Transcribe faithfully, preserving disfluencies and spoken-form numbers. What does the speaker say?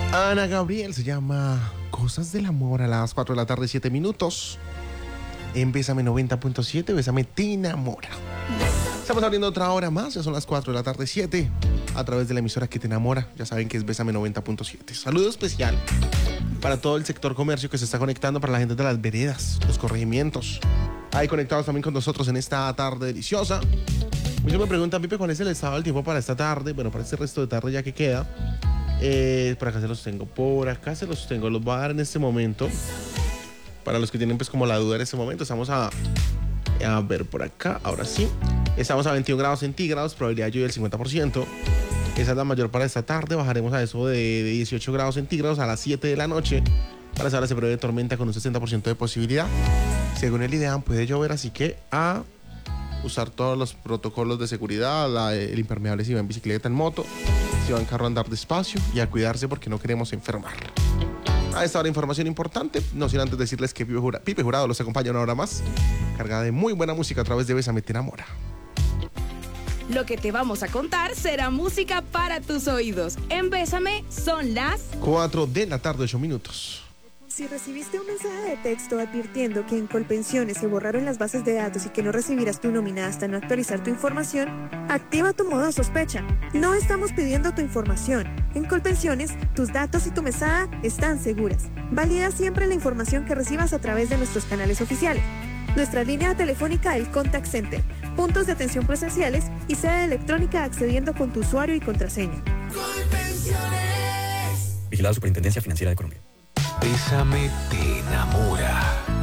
Ana Gabriel se llama Cosas del Amor a las cuatro de la tarde, siete minutos. En Bésame noventa punto siete, Bésame te enamora. Estamos abriendo otra hora más, ya son las cuatro de la tarde, siete, a través de la emisora que te enamora. Ya saben que es Bésame noventa punto siete. Saludo especial para todo el sector comercio que se está conectando, para la gente de las veredas, los corregimientos. Ahí conectados también con nosotros en esta tarde deliciosa. Muchos me preguntan, Pipe, ¿cuál es el estado del tiempo para esta tarde? Bueno, para este resto de tarde ya que queda. Eh, por acá se los tengo, por acá se los tengo, los voy a dar en este momento. Para los que tienen pues como la duda en este momento, estamos a, a ver por acá, ahora sí. Estamos a veintiún grados centígrados, probabilidad de lluvia del cincuenta por ciento. Esa es la mayor para esta tarde, bajaremos a eso de, de dieciocho grados centígrados a las siete de la noche. Para esa hora se prevé tormenta con un sesenta por ciento de posibilidad. Según el IDEAM puede llover, así que a usar todos los protocolos de seguridad, la, el impermeable si va en bicicleta, en moto, si va en carro, a andar despacio y a cuidarse porque no queremos enfermar. A esta hora información importante, no sin antes decirles que Pipe Jurado, Pipe Jurado los acompaña una hora más, cargada de muy buena música a través de Bésame te enamora. Lo que te vamos a contar será música para tus oídos. En Bésame son las cuatro de la tarde, ocho minutos. Si recibiste un mensaje de texto advirtiendo que en Colpensiones se borraron las bases de datos y que no recibirás tu nómina hasta no actualizar tu información, activa tu modo sospecha. No estamos pidiendo tu información. En Colpensiones, tus datos y tu mesada están seguras. Valida siempre la información que recibas a través de nuestros canales oficiales. Nuestra línea telefónica, el Contact Center, puntos de atención presenciales y sede electrónica accediendo con tu usuario y contraseña. Colpensiones. Vigilado Superintendencia Financiera de Colombia. Bésame te enamora.